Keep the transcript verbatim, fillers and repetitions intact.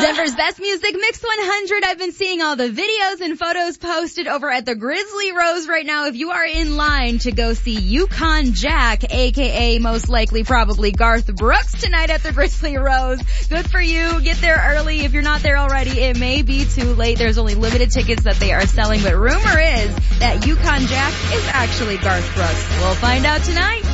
Denver's Best Music Mix one hundred. I've been seeing all the videos and photos posted over at the Grizzly Rose right now. If you are in line to go see Yukon Jack, aka most likely probably Garth Brooks tonight at the Grizzly Rose, good for you. Get there early. If you're not there already, it may be too late. There's only limited tickets that they are selling, but rumor is that Yukon Jack is actually Garth Brooks. We'll find out tonight.